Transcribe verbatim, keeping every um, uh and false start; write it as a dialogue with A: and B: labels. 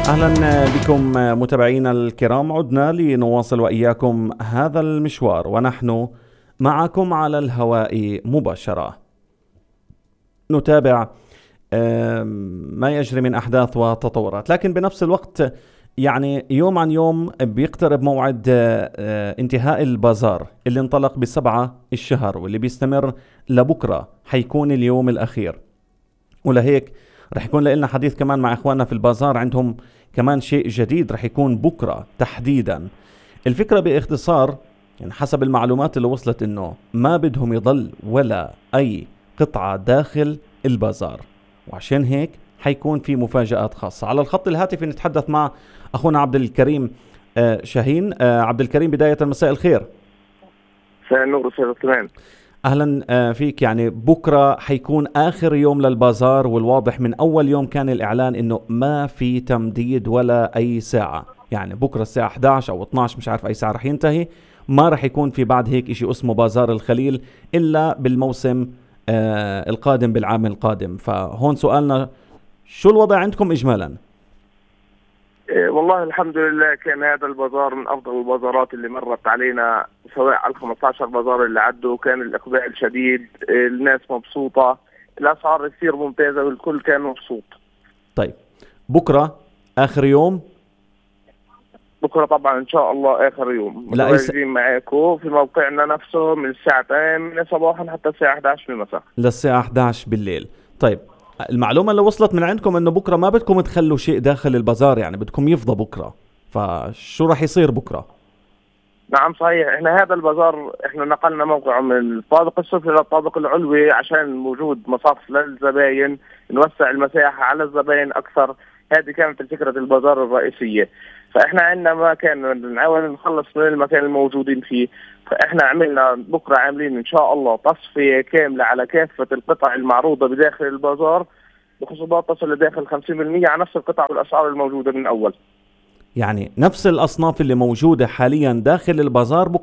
A: أهلا بكم متابعينا الكرام، عدنا لنواصل وإياكم هذا المشوار ونحن معكم على الهواء مباشرة. نتابع ما يجري من أحداث وتطورات، لكن بنفس الوقت يعني يوم عن يوم بيقترب موعد انتهاء البازار اللي انطلق بسبعة الشهر واللي بيستمر لبكرة، حيكون اليوم الأخير. ولهيك رح يكون لنا حديث كمان مع إخواننا في البازار، عندهم كمان شيء جديد رح يكون بكرة تحديدا. الفكرة باختصار يعني حسب المعلومات اللي وصلت إنه ما بدهم يضل ولا أي قطعة داخل البازار، وعشان هيك حيكون في مفاجآت خاصة. على الخط الهاتفي نتحدث مع أخونا عبد الكريم آه شاهين. آه عبد الكريم، بداية مساء الخير.
B: مساء النور أستاذ سليمان.
A: أهلا فيك. يعني بكرة حيكون آخر يوم للبازار، والواضح من أول يوم كان الإعلان إنه ما في تمديد ولا أي ساعة. يعني بكرة الساعة إحدى عشر أو اثني عشر، مش عارف أي ساعة رح ينتهي. ما رح يكون في بعد هيك إشي اسمه بازار الخليل إلا بالموسم آه القادم، بالعام القادم. فهون سؤالنا، شو الوضع عندكم إجمالا؟
B: إيه والله الحمد لله، كان هذا البازار من أفضل البازارات اللي مرت علينا، سواء على ال خمسة عشر بازار اللي عدوا. كان الإقبال شديد، الناس مبسوطة، الأسعار كثير ممتازة والكل كان مبسوط.
A: طيب بكرة آخر يوم؟
B: بكرة طبعا إن شاء الله آخر يوم، متواجدين معاكم في موقعنا نفسه من الساعة ثمانية صباحا حتى الساعة إحدى عشر بالمساء،
A: للساعة إحدى عشر بالليل. طيب المعلومة اللي وصلت من عندكم انه بكرة ما بدكم تخلوا شيء داخل البازار، يعني بدكم يفضى بكرة، فشو راح يصير بكرة؟
B: نعم صحيح. احنا هذا البازار احنا نقلنا موقعه من الطابق السفلي للطابق العلوي عشان وجود مصاف للزباين، نوسع المساحة على الزباين اكثر. هذه كانت فكرة البازار الرئيسية. فاحنا عندنا ما كان نحاول نخلص من المكان الموجودين فيه، فاحنا عملنا بكرة عاملين ان شاء الله تصفية كاملة على كافة القطع المعروضة بداخل البازار بخصومات تصل لداخل خمسين بالمئة على نفس القطع والاسعار الموجودة من اول.
A: يعني نفس الأصناف اللي موجودة حاليا داخل البازار